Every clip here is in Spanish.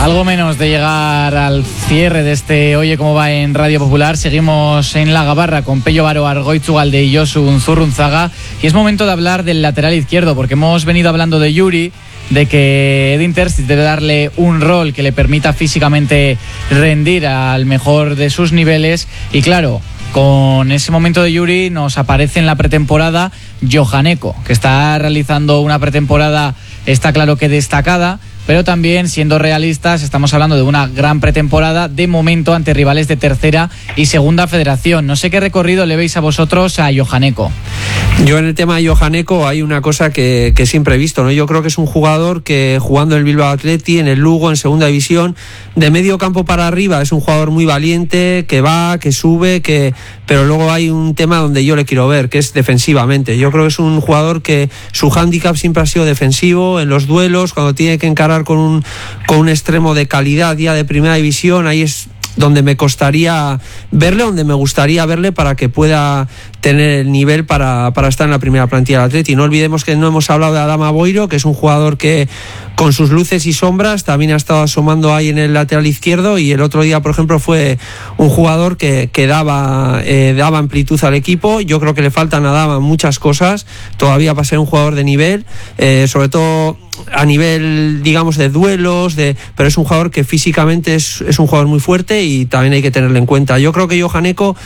Algo menos de llegar al cierre de este Oye Cómo Va en Radio Popular. Seguimos en la gabarra con Pello Baro, Argoitzugalde y Josu Zurrunzaga. Y es momento de hablar del lateral izquierdo, porque hemos venido hablando de Yuri, de que Edin Terzic debe darle un rol que le permita físicamente rendir al mejor de sus niveles. Y claro, con ese momento de Yuri nos aparece en la pretemporada Johanneko, que está realizando una pretemporada, está claro que destacada, pero también, siendo realistas, estamos hablando de una gran pretemporada de momento ante rivales de tercera y segunda federación. No sé qué recorrido le veis a vosotros a Johanneko. Yo en el tema de Johanneko hay una cosa que siempre he visto, ¿no? Yo creo que es un jugador que, jugando en el Bilbao Athletic, en el Lugo, en segunda división, de medio campo para arriba, es un jugador muy valiente, que va, que sube, pero luego hay un tema donde yo le quiero ver, que es defensivamente. Yo creo que es un jugador que su hándicap siempre ha sido defensivo, en los duelos, cuando tiene que encarar con un extremo de calidad ya de primera división, ahí es donde me costaría verle, donde me gustaría verle para que pueda tener el nivel para estar en la primera plantilla del Atleti. No olvidemos que no hemos hablado de Adama Boiro, que es un jugador que, con sus luces y sombras, también ha estado asomando ahí en el lateral izquierdo, y el otro día, por ejemplo, fue un jugador que daba amplitud al equipo. Yo creo que le faltan a Adama muchas cosas todavía para ser un jugador de nivel, sobre todo a nivel, digamos, de duelos, pero es un jugador que físicamente es un jugador muy fuerte y también hay que tenerlo en cuenta. Yo creo que Johanneko,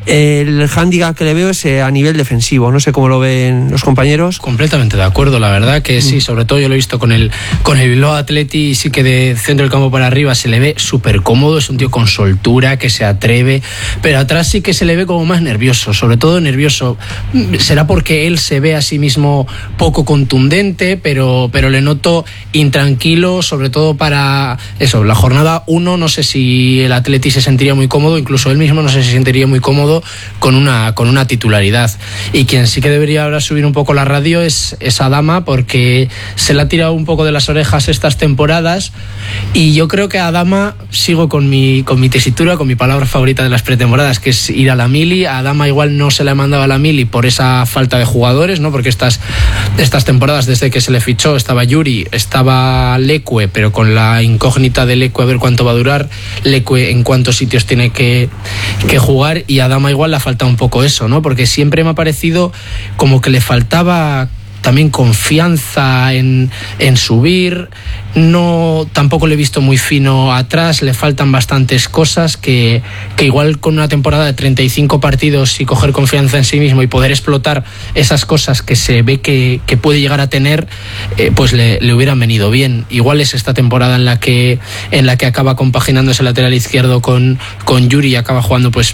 el hándicap que le veo es a nivel defensivo. No sé cómo lo ven los compañeros. Completamente de acuerdo, la verdad que sí, sobre todo yo lo he visto con el Bilbao Athletic, y sí que de centro del campo para arriba se le ve súper cómodo, es un tío con soltura, que se atreve, pero atrás sí que se le ve como más nervioso, sobre todo nervioso. Será porque él se ve a sí mismo poco contundente, pero le noto intranquilo, sobre todo para eso, la jornada 1, no sé si el Athletic se sentiría muy cómodo, incluso él mismo no sé si se sentiría muy cómodo con una titularidad. Y quien sí que debería ahora subir un poco la radio es Adama, porque se le ha tirado un poco de las orejas estas temporadas, y yo creo que Adama, sigo con mi tesitura, con mi palabra favorita de las pretemporadas, que es ir a la mili. A Adama igual no se le ha mandado a la mili por esa falta de jugadores, ¿no? Porque estas temporadas, desde que se le fichó, estaba Yuri, estaba Leque, pero con la incógnita de Leque a ver cuánto va a durar, Leque en cuántos sitios tiene que jugar, y a Adama igual le ha faltado un poco eso, ¿no? Porque siempre me ha parecido como que le faltaba también confianza en subir. No, tampoco le he visto muy fino atrás, le faltan bastantes cosas que igual con una temporada de 35 partidos y coger confianza en sí mismo y poder explotar esas cosas que se ve que puede llegar a tener, pues le hubieran venido bien. Igual es esta temporada en la que acaba compaginando ese lateral izquierdo con Yuri y acaba jugando pues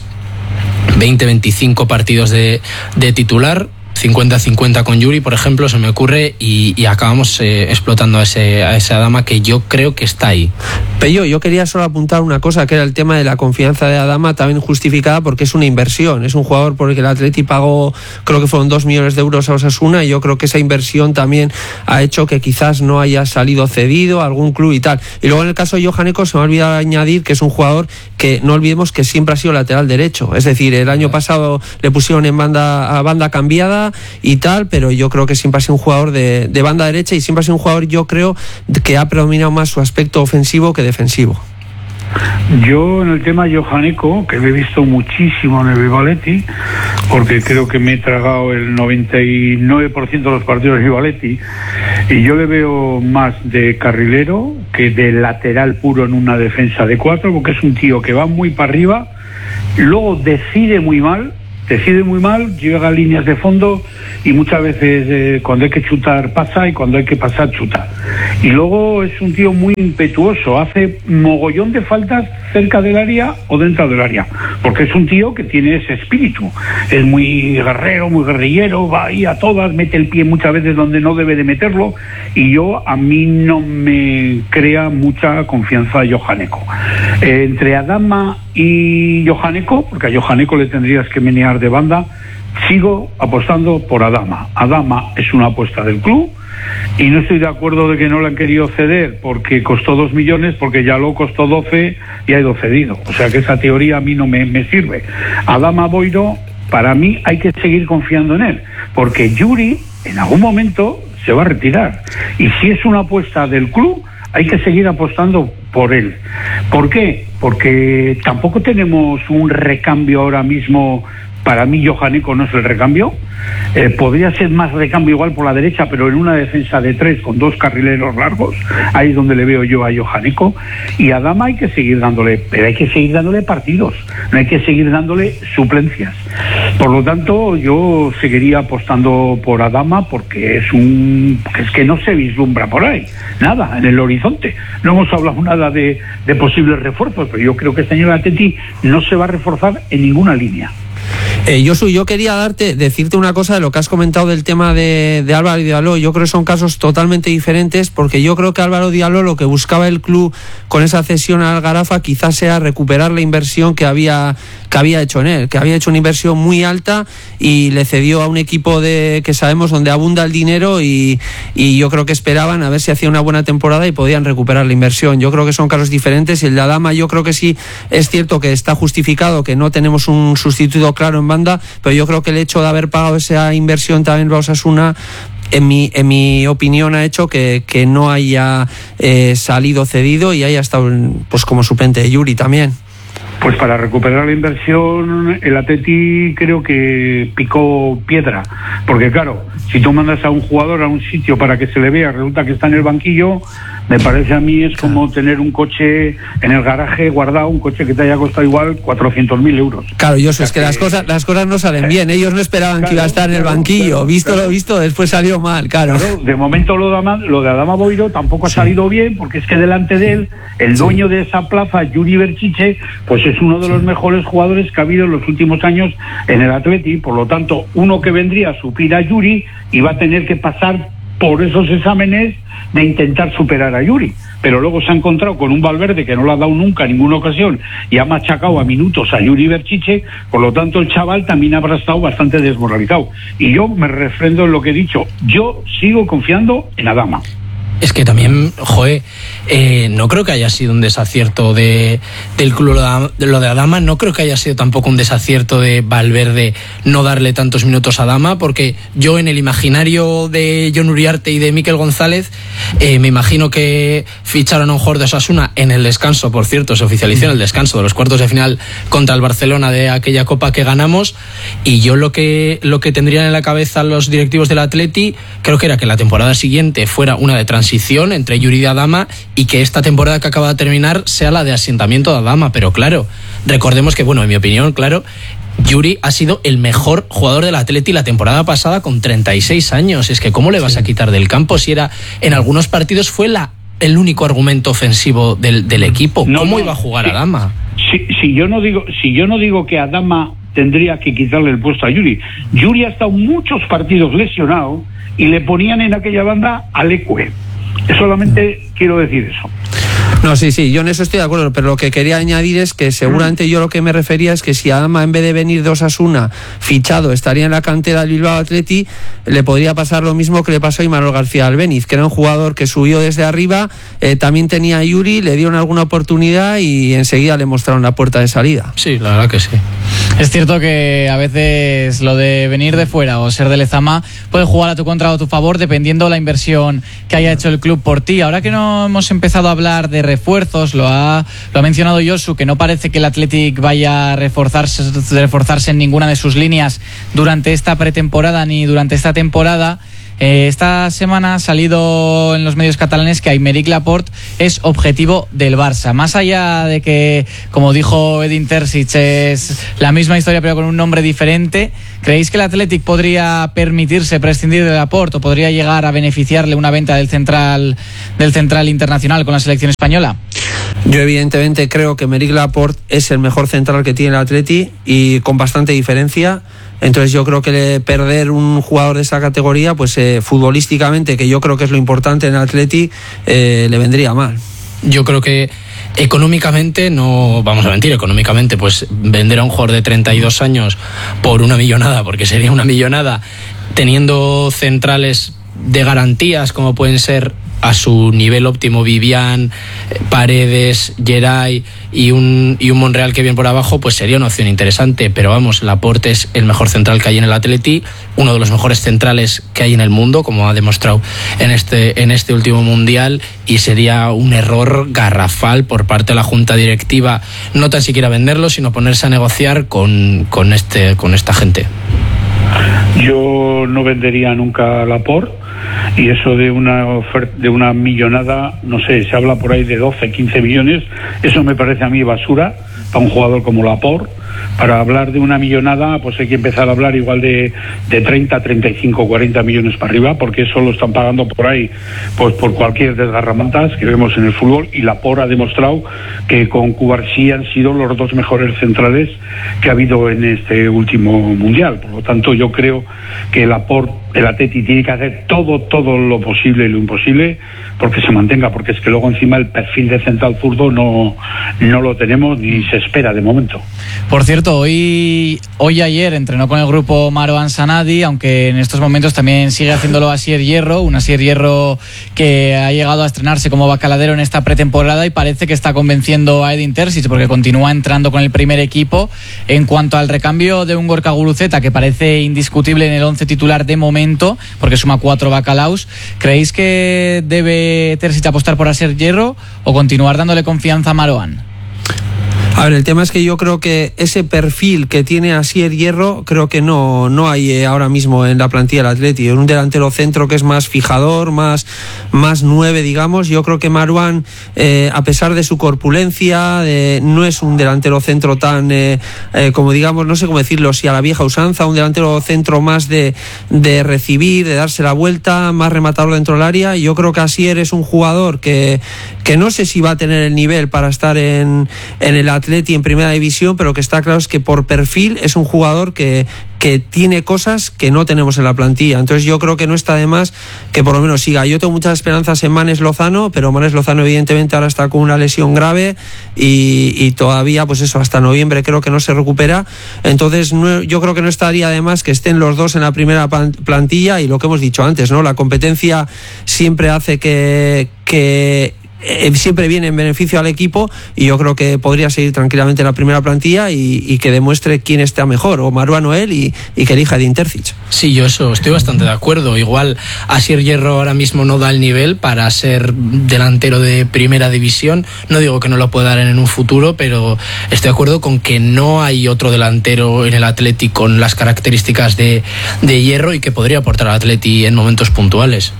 20-25 partidos de titular, 50-50 con Yuri, por ejemplo, se me ocurre, y acabamos explotando a esa Adama, que yo creo que está ahí. Pello, yo quería solo apuntar una cosa, que era el tema de la confianza de Adama, también justificada porque es una inversión, es un jugador por el que el Atleti pagó, creo que fueron 2 millones de euros a Osasuna, y yo creo que esa inversión también ha hecho que quizás no haya salido cedido a algún club y tal. Y luego en el caso de Johanneko se me ha olvidado añadir que es un jugador que no olvidemos que siempre ha sido lateral derecho, es decir, el año pasado le pusieron a banda cambiada y tal, pero yo creo que siempre ha sido un jugador de banda derecha, y siempre ha sido un jugador, yo creo, que ha predominado más su aspecto ofensivo que defensivo. Yo en el tema Johanneko, que lo he visto muchísimo en el Bilbao Athletic, porque creo que me he tragado el 99% de los partidos del Bilbao Athletic, y yo le veo más de carrilero que de lateral puro en una defensa de 4, porque es un tío que va muy para arriba, luego decide muy mal, llega a líneas de fondo, y muchas veces cuando hay que chutar pasa, y cuando hay que pasar chuta. Y luego es un tío muy impetuoso, hace mogollón de faltas cerca del área o dentro del área, porque es un tío que tiene ese espíritu, es muy guerrero, muy guerrillero, va ahí a todas, mete el pie muchas veces donde no debe de meterlo, y a mí no me crea mucha confianza Johanneko. Entre Adama y Johanneko, porque a Johanneko le tendrías que menear de banda, sigo apostando por Adama. Adama es una apuesta del club, y no estoy de acuerdo de que no le han querido ceder porque costó 2 millones, porque ya lo costó 12 y ha ido cedido. O sea que esa teoría a mí no me sirve. Adama Boiro, para mí hay que seguir confiando en él, porque Yuri en algún momento se va a retirar, y si es una apuesta del club, hay que seguir apostando por él. ¿Por qué? Porque tampoco tenemos un recambio ahora mismo. Para mí Johan Eko no es el recambio. Podría ser más recambio igual por la derecha, pero en una defensa de 3 con 2 carrileros largos, ahí es donde le veo yo a Johan Eko. Y a Adama hay que seguir dándole, pero hay que seguir dándole partidos, no hay que seguir dándole suplencias. Por lo tanto, yo seguiría apostando por Adama, porque es que no se vislumbra por ahí nada en el horizonte. No hemos hablado nada de posibles refuerzos, pero yo creo que este año el Atleti no se va a reforzar en ninguna línea. Josu, yo quería decirte una cosa de lo que has comentado del tema de Álvaro Diallo. Yo creo que son casos totalmente diferentes, porque yo creo que Álvaro Diallo lo que buscaba el club con esa cesión al Garafa quizás sea recuperar la inversión que había hecho en él, que había hecho una inversión muy alta y le cedió a un equipo que sabemos donde abunda el dinero, y yo creo que esperaban a ver si hacía una buena temporada y podían recuperar la inversión. Yo creo que son casos diferentes, y el de Adama yo creo que sí es cierto que está justificado, que no tenemos un sustituto claro en banda, pero yo creo que el hecho de haber pagado esa inversión también para Osasuna, en mi opinión, ha hecho que no haya salido cedido y haya estado pues como suplente de Yuri también. Pues para recuperar la inversión, el Atleti creo que picó piedra, porque claro, si tú mandas a un jugador a un sitio para que se le vea, resulta que está en el banquillo, me parece a mí es como tener un coche en el garaje guardado, un coche que te haya costado igual 400.000 euros. Claro, yo sé, es que las cosas no salen bien. Ellos no esperaban que iba a estar en el banquillo. Visto lo visto, después salió mal, claro. De momento lo de Adama Boiro tampoco ha salido bien, porque es que delante de él, el dueño de esa plaza, Yuri Berchiche, pues es uno de los mejores jugadores que ha habido en los últimos años en el Atleti. Por lo tanto, uno que vendría a suplir a Yuri iba a tener que pasar por esos exámenes de intentar superar a Yuri, pero luego se ha encontrado con un Valverde que no le ha dado nunca en ninguna ocasión y ha machacado a minutos a Yuri Berchiche. Por lo tanto, el chaval también habrá estado bastante desmoralizado, y yo me refrendo en lo que he dicho. Yo sigo confiando en Adama. Es que también, no creo que haya sido un desacierto del club lo de Adama. No creo que haya sido tampoco un desacierto de Valverde no darle tantos minutos a Adama, porque yo, en el imaginario de Jon Uriarte y de Mikel González, me imagino que ficharon a un jugador de Osasuna en el descanso. Por cierto, se oficializó en el descanso de los cuartos de final contra el Barcelona de aquella Copa que ganamos, y yo lo que tendrían en la cabeza los directivos del Atleti, creo que era que la temporada siguiente fuera una de transición entre Yuri y Adama, y que esta temporada que acaba de terminar sea la de asentamiento de Adama. Pero claro, recordemos que, bueno, en mi opinión, claro, Yuri ha sido el mejor jugador del Atleti la temporada pasada con 36 años. Es que ¿cómo le vas a quitar del campo si era, en algunos partidos fue el único argumento ofensivo del equipo? ¿Cómo iba a jugar Adama? Si yo no digo que Adama tendría que quitarle el puesto a Yuri. Yuri ha estado muchos partidos lesionado y le ponían en aquella banda a Leque. Solamente quiero decir eso. No, sí, yo en eso estoy de acuerdo, pero lo que quería añadir es que seguramente yo lo que me refería es que si Adama, en vez de venir de Osasuna fichado, estaría en la cantera del Bilbao Athletic, le podría pasar lo mismo que le pasó a Imanol García Albéniz, que era un jugador que subió desde arriba, también tenía a Yuri, le dieron alguna oportunidad y enseguida le mostraron la puerta de salida. Sí, la verdad que sí. Es cierto que a veces lo de venir de fuera o ser de Lezama puede jugar a tu contra o a tu favor, dependiendo la inversión que haya hecho el club por ti. Ahora que no hemos empezado a hablar de refuerzos, lo ha mencionado Josu, que no parece que el Athletic vaya a reforzarse en ninguna de sus líneas durante esta pretemporada ni durante esta temporada. Esta semana ha salido en los medios catalanes que Aymeric Laporte es objetivo del Barça. Más allá de que, como dijo Edin Terzic, es la misma historia pero con un nombre diferente, ¿creéis que el Athletic podría permitirse prescindir de Laporte o podría llegar a beneficiarle una venta del central internacional con la selección española? Yo evidentemente creo que Aymeric Laporte es el mejor central que tiene el Athletic, y con bastante diferencia. Entonces yo creo que perder un jugador de esa categoría, pues futbolísticamente, que yo creo que es lo importante en el Athletic, le vendría mal. Yo creo que económicamente, no vamos a mentir, económicamente pues vender a un jugador de 32 años por una millonada, porque sería una millonada, teniendo centrales de garantías como pueden ser su nivel óptimo Vivian, Paredes, Geray y un Monreal que viene por abajo, pues sería una opción interesante. Pero vamos, Laporte es el mejor central que hay en el Atleti, uno de los mejores centrales que hay en el mundo, como ha demostrado en este último mundial, y sería un error garrafal por parte de la junta directiva no tan siquiera venderlo, sino ponerse a negociar con esta gente. Yo no vendería nunca a Laporte, y eso de una millonada, no sé, se habla por ahí de 12, 15 millones, eso me parece a mí basura para un jugador como Laporte. Para hablar de una millonada, pues hay que empezar a hablar igual de 30, 35, 40 millones para arriba, porque eso lo están pagando por ahí, pues por cualquier desgarramantas que vemos en el fútbol, y Laporte ha demostrado que con Cubarsí han sido los dos mejores centrales que ha habido en este último mundial. Por lo tanto, yo creo que el Atleti tiene que hacer todo lo posible y lo imposible porque se mantenga, porque es que luego encima el perfil de central zurdo no lo tenemos ni se espera de momento. Por cierto, hoy y ayer entrenó con el grupo Marouane Sanadi, aunque en estos momentos también sigue haciéndolo Asier Hierro, un Asier Hierro que ha llegado a estrenarse como bacaladero en esta pretemporada y parece que está convenciendo a Edin Terzic porque continúa entrando con el primer equipo. En cuanto al recambio de un Gorka Guruceta, que parece indiscutible en el 11 titular de momento, porque suma 4 bacalaos, ¿creéis que debe Terzic apostar por Asier Hierro o continuar dándole confianza a Marouane? A ver, el tema es que yo creo que ese perfil que tiene Asier Hierro creo que no hay ahora mismo en la plantilla del Atleti. Un delantero centro que es más fijador, más 9, digamos. Yo creo que Marouane, a pesar de su corpulencia, no es un delantero centro tan, como digamos, no sé cómo decirlo, si a la vieja usanza, un delantero centro más de recibir, de darse la vuelta, más rematador dentro del área. Yo creo que Asier es un jugador que no sé si va a tener el nivel para estar en el Atleti en primera división, pero que está claro es que por perfil es un jugador que tiene cosas que no tenemos en la plantilla. Entonces yo creo que no está de más que por lo menos siga. Yo tengo muchas esperanzas en Manes Lozano, pero Manes Lozano evidentemente ahora está con una lesión grave y todavía pues eso, hasta noviembre creo que no se recupera. Entonces yo creo que no estaría de más que estén los dos en la primera plantilla, y lo que hemos dicho antes, ¿no? La competencia siempre hace que siempre viene en beneficio al equipo, y yo creo que podría seguir tranquilamente en la primera plantilla y que demuestre quién está mejor, o Marouane o él, y que elija Edin Terzic. Sí, yo eso estoy bastante de acuerdo. Igual Asier Hierro ahora mismo no da el nivel para ser delantero de primera división. No digo que no lo pueda dar en un futuro, pero estoy de acuerdo con que no hay otro delantero en el Atleti con las características de Hierro y que podría aportar al Atleti en momentos puntuales.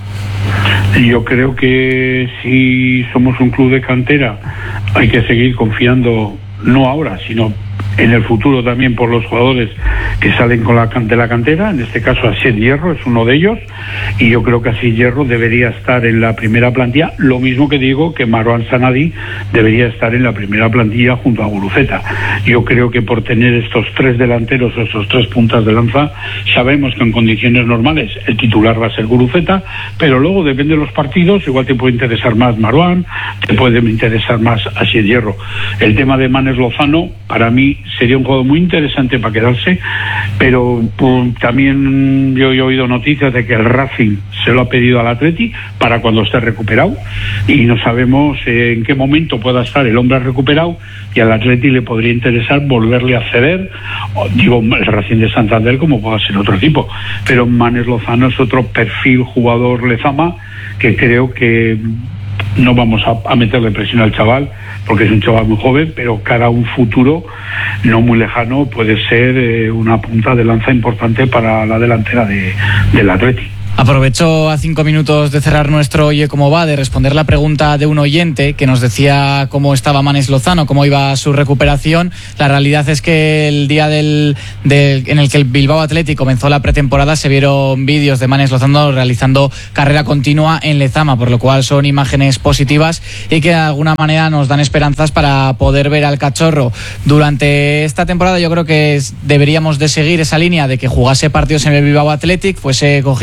Yo creo que si somos un club de cantera hay que seguir confiando, no ahora, sino en el futuro también, por los jugadores que salen de la cantera. En este caso Asier Hierro es uno de ellos, y yo creo que Asier Hierro debería estar en la primera plantilla, lo mismo que digo que Marouane Sanadi debería estar en la primera plantilla junto a Guruceta. Yo creo que por tener estos 3 delanteros o estos 3 puntas de lanza, sabemos que en condiciones normales el titular va a ser Guruceta, pero luego depende de los partidos, igual te puede interesar más Marouane, te puede interesar más Asier Hierro. El tema de Manes Lozano, para mí sería un jugador muy interesante para quedarse, pero también yo he oído noticias de que el Racing se lo ha pedido al Atleti para cuando esté recuperado, y no sabemos en qué momento pueda estar el hombre recuperado, y al Atleti le podría interesar volverle a ceder, digo, el Racing de Santander como pueda ser otro equipo, pero Manes Lozano es otro perfil jugador Lezama que creo que no vamos a meterle presión al chaval porque es un chaval muy joven, pero cara a un futuro no muy lejano puede ser una punta de lanza importante para la delantera del Atleti. Aprovecho a 5 minutos de cerrar nuestro Oye Cómo Va, de responder la pregunta de un oyente que nos decía cómo estaba Manes Lozano, cómo iba su recuperación. La realidad es que el día en el que el Bilbao Athletic comenzó la pretemporada se vieron vídeos de Manes Lozano realizando carrera continua en Lezama, por lo cual son imágenes positivas y que de alguna manera nos dan esperanzas para poder ver al cachorro durante esta temporada. Yo creo que deberíamos de seguir esa línea de que jugase partidos en el Bilbao Athletic, fuese cogiendo sensaciones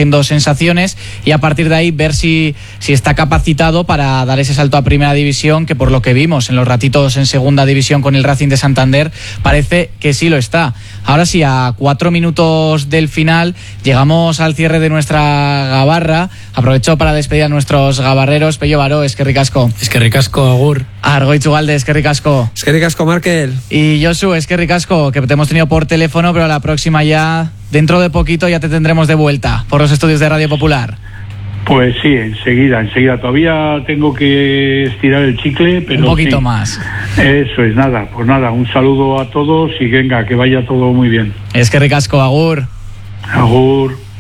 sensaciones y a partir de ahí ver si está capacitado para dar ese salto a primera división, que por lo que vimos en los ratitos en segunda división con el Racing de Santander parece que sí lo está. Ahora sí, a 4 minutos del final llegamos al cierre de nuestra gabarra. Aprovecho para despedir a nuestros gabarreros. Pello Baró, eskerrik asko. Eskerrik asko, agur. Argoitz Ugalde, eskerrik asko. Eskerrik asko, Markel. Y Josu, eskerrik asko, que te hemos tenido por teléfono, pero la próxima ya, dentro de poquito, ya te tendremos de vuelta por los estudios de Radio Popular. Pues sí, enseguida. Todavía tengo que estirar el chicle, pero un poquito sí. Más. Eso es, nada, pues nada, un saludo a todos y venga, que vaya todo muy bien. Eskerrik asko, agur. Agur.